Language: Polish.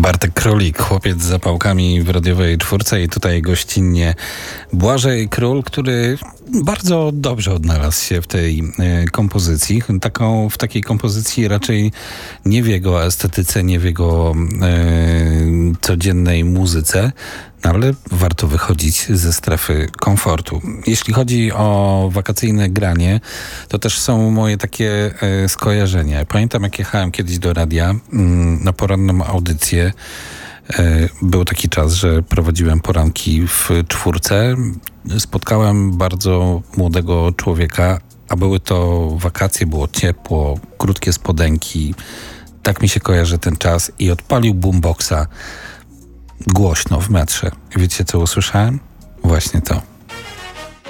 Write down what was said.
Bartek Królik, chłopiec z zapałkami w radiowej czwórce i tutaj gościnnie Błażej Król, który bardzo dobrze odnalazł się w tej kompozycji. W takiej kompozycji raczej nie w jego estetyce, nie w jego codziennej muzyce, no ale warto wychodzić ze strefy komfortu. Jeśli chodzi o wakacyjne granie, to też są moje takie skojarzenia. Pamiętam, jak jechałem kiedyś do radia na poranną audycję. Był taki czas, że prowadziłem poranki w czwórce. Spotkałem bardzo młodego człowieka, a były to wakacje, było ciepło, krótkie spodenki. Tak mi się kojarzy ten czas i odpalił boomboxa głośno w metrze. Wiecie, co usłyszałem? Właśnie to.